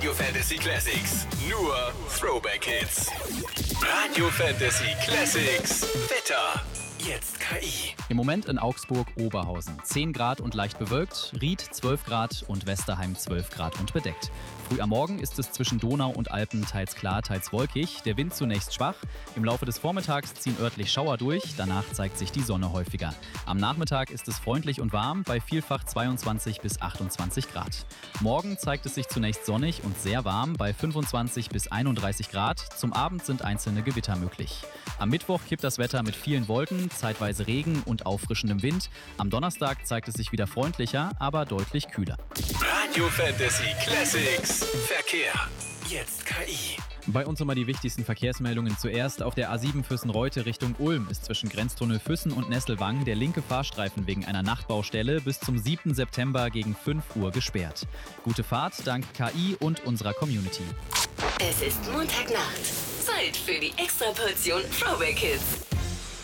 Radio Fantasy Classics. Nur Throwback Hits. Radio Fantasy Classics. Wetter. Jetzt KI. Im Moment in Augsburg Oberhausen 10 Grad und leicht bewölkt, Ried 12 Grad und Westerheim 12 Grad und bedeckt. Früh am Morgen ist es zwischen Donau und Alpen teils klar, teils wolkig, der Wind zunächst schwach. Im Laufe des Vormittags ziehen örtlich Schauer durch, danach zeigt sich die Sonne häufiger. Am Nachmittag ist es freundlich und warm, bei vielfach 22 bis 28 Grad. Morgen zeigt es sich zunächst sonnig und sehr warm, bei 25 bis 31 Grad. Zum Abend sind einzelne Gewitter möglich. Am Mittwoch kippt das Wetter mit vielen Wolken, zeitweise Regen und auffrischendem Wind. Am Donnerstag zeigt es sich wieder freundlicher, aber deutlich kühler. Radio Fantasy Classics. Verkehr. Jetzt KI. Bei uns nochmal die wichtigsten Verkehrsmeldungen zuerst. Auf der A7 Füssen-Reute Richtung Ulm ist zwischen Grenztunnel Füssen und Nesselwang der linke Fahrstreifen wegen einer Nachtbaustelle bis zum 7. September gegen 5 Uhr gesperrt. Gute Fahrt dank KI und unserer Community. Es ist Montagnacht. Zeit für die Extraportion Throwback Hits.